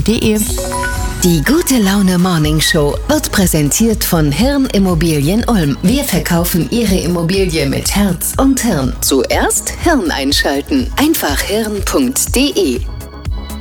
hirn.de. Die Gute Laune Morning Show wird präsentiert von Hirn Immobilien Ulm. Wir verkaufen Ihre Immobilie mit Herz und Hirn. Zuerst Hirn einschalten. Einfach hirn.de.